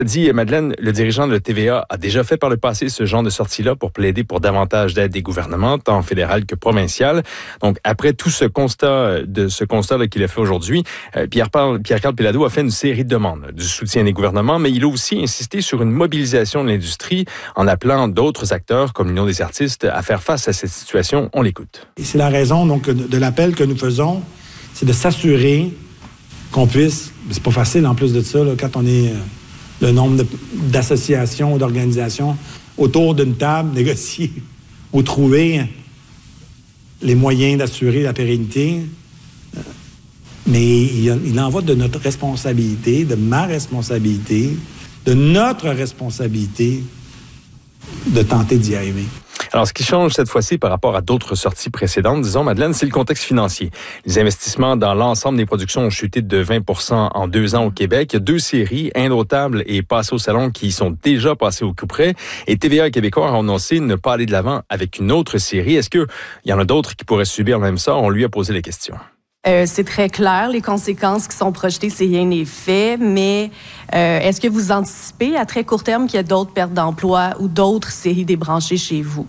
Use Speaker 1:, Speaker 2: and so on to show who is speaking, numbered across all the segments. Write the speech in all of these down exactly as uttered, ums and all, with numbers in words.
Speaker 1: Dit Madeleine, le dirigeant de T V A a déjà fait par le passé ce genre de sortie-là pour plaider pour davantage d'aide des gouvernements, tant fédéral que provincial. Donc, après tout ce constat, de ce constat-là qu'il a fait aujourd'hui, euh, Pierre-Carl Pierre Péladeau a fait une série de demandes du soutien des gouvernements, mais il a aussi insisté sur une mobilisation de l'industrie en appelant d'autres acteurs, comme l'Union des artistes, à faire face à cette situation. On l'écoute.
Speaker 2: Et c'est la raison donc de l'appel que nous faisons, c'est de s'assurer qu'on puisse, c'est pas facile en plus de ça, là, quand on est... Euh, le nombre de, d'associations ou d'organisations autour d'une table, négocier ou trouver les moyens d'assurer la pérennité. Mais il, il en va de notre responsabilité, de ma responsabilité, de notre responsabilité de tenter d'y arriver.
Speaker 1: Alors, ce qui change cette fois-ci par rapport à d'autres sorties précédentes, disons, Madeleine, c'est le contexte financier. Les investissements dans l'ensemble des productions ont chuté de vingt pour cent en deux ans au Québec. Il y a deux séries, Indoutable et Passé au salon, qui sont déjà passées au coup près. Et T V A et Québécois ont annoncé ne pas aller de l'avant avec une autre série. Est-ce qu'il y en a d'autres qui pourraient subir le même sort? On lui a posé les questions.
Speaker 3: Euh, c'est très clair, les conséquences qui sont projetées, c'est rien n'est fait, mais euh, est-ce que vous anticipez à très court terme qu'il y a d'autres pertes d'emploi ou d'autres séries débranchées chez vous?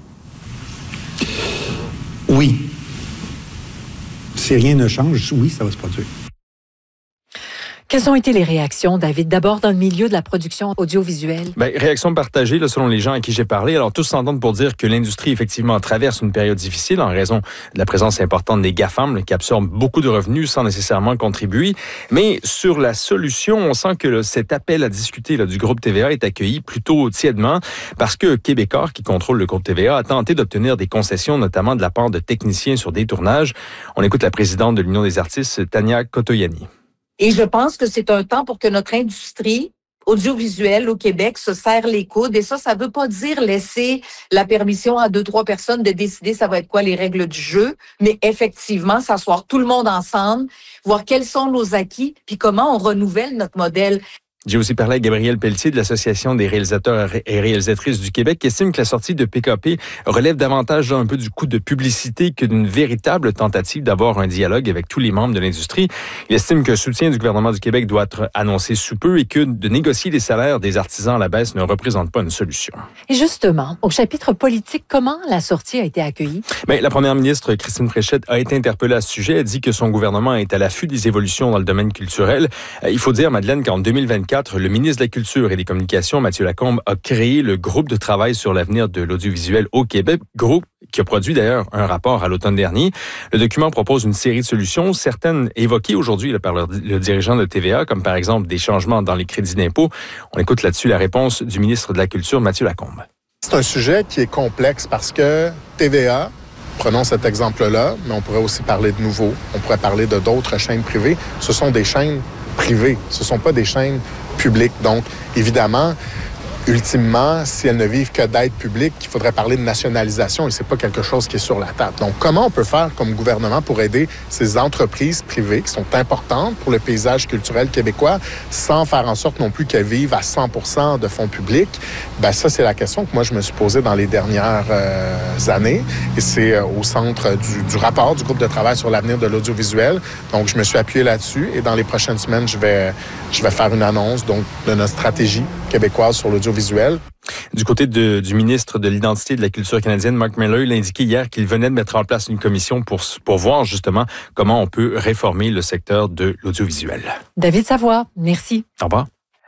Speaker 2: Oui. Si rien ne change, oui, ça va se produire.
Speaker 4: Quelles ont été les réactions, David? D'abord, dans le milieu de la production audiovisuelle.
Speaker 1: Bien, réactions partagées, là, selon les gens à qui j'ai parlé. Alors, tous s'entendent pour dire que l'industrie, effectivement, traverse une période difficile en raison de la présence importante des GAFAM, là, qui absorbent beaucoup de revenus sans nécessairement contribuer. Mais sur la solution, on sent que là, cet appel à discuter là, du groupe T V A est accueilli plutôt tièdement parce que Québécois, qui contrôle le groupe T V A, a tenté d'obtenir des concessions, notamment de la part de techniciens sur des tournages. On écoute la présidente de l'Union des artistes, Tania Kotoyani.
Speaker 5: Et je pense que c'est un temps pour que notre industrie audiovisuelle au Québec se serre les coudes. Et ça, ça veut pas dire laisser la permission à deux, trois personnes de décider ça va être quoi les règles du jeu, mais effectivement, s'asseoir tout le monde ensemble, voir quels sont nos acquis, puis comment on renouvelle notre modèle.
Speaker 1: J'ai aussi parlé à Gabriel Pelletier de l'Association des réalisateurs et réalisatrices du Québec qui estime que la sortie de P K P relève davantage un peu du coup de publicité que d'une véritable tentative d'avoir un dialogue avec tous les membres de l'industrie. Il estime que le soutien du gouvernement du Québec doit être annoncé sous peu et que de négocier les salaires des artisans à la baisse ne représente pas une solution.
Speaker 4: Et justement, au chapitre politique, comment la sortie a été accueillie? Bien,
Speaker 1: la première ministre Christine Fréchette a été interpellée à ce sujet. Elle dit que son gouvernement est à l'affût des évolutions dans le domaine culturel. Il faut dire, Madeleine, qu'en deux mille vingt-quatre, le ministre de la Culture et des Communications, Mathieu Lacombe, a créé le groupe de travail sur l'avenir de l'audiovisuel au Québec, groupe qui a produit d'ailleurs un rapport à l'automne dernier. Le document propose une série de solutions, certaines évoquées aujourd'hui là, par le, le dirigeant de T V A, comme par exemple des changements dans les crédits d'impôt. On écoute là-dessus la réponse du ministre de la Culture, Mathieu Lacombe.
Speaker 6: C'est un sujet qui est complexe parce que T V A, prenons cet exemple-là, mais on pourrait aussi parler de Nouveau, on pourrait parler de d'autres chaînes privées. Ce sont des chaînes privées, ce ne sont pas des chaînes publiques. Donc, évidemment, ultimement, si elles ne vivent que d'aides publiques, il faudrait parler de nationalisation et c'est pas quelque chose qui est sur la table. Donc, comment on peut faire comme gouvernement pour aider ces entreprises privées qui sont importantes pour le paysage culturel québécois sans faire en sorte non plus qu'elles vivent à cent pour cent de fonds publics? Ben ça, c'est la question que moi, je me suis posée dans les dernières euh, années et c'est euh, au centre du, du rapport du groupe de travail sur l'avenir de l'audiovisuel. Donc, je me suis appuyé là-dessus et dans les prochaines semaines, je vais, je vais faire une annonce donc, de notre stratégie québécoise sur l'audiovisuel visuel.
Speaker 1: Du côté de, du ministre de l'Identité et de la Culture canadienne, Mark Miller, il a indiqué hier qu'il venait de mettre en place une commission pour, pour voir justement comment on peut réformer le secteur de l'audiovisuel.
Speaker 4: David Savoie, merci.
Speaker 1: Au revoir.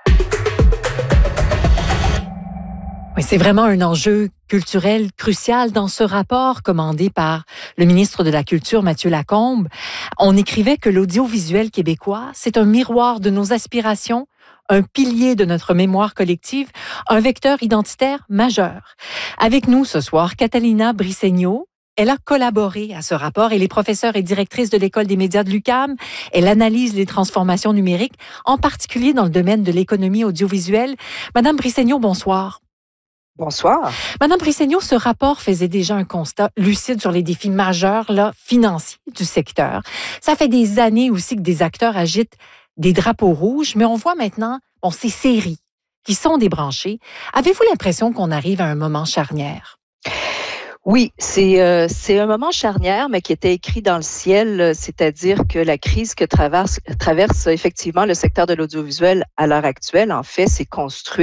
Speaker 4: Oui, c'est vraiment un enjeu culturel crucial dans ce rapport commandé par le ministre de la Culture, Mathieu Lacombe. On écrivait que l'audiovisuel québécois, c'est un miroir de nos aspirations, un pilier de notre mémoire collective, un vecteur identitaire majeur. Avec nous ce soir, Catalina Brisegno. Elle a collaboré à ce rapport. Elle est professeure et directrice de l'École des médias de l'U Q A M. Elle analyse les transformations numériques, en particulier dans le domaine de l'économie audiovisuelle. Madame Brisegno, bonsoir.
Speaker 7: Bonsoir.
Speaker 4: Madame Brisegno, ce rapport faisait déjà un constat lucide sur les défis majeurs là, financiers du secteur. Ça fait des années aussi que des acteurs agitent des drapeaux rouges, mais on voit maintenant bon, ces séries qui sont débranchées. Avez-vous l'impression qu'on arrive à un moment charnière?
Speaker 7: Oui, c'est euh, c'est un moment charnière, mais qui était écrit dans le ciel, c'est-à-dire que la crise que traverse, traverse effectivement le secteur de l'audiovisuel à l'heure actuelle, en fait, c'est construit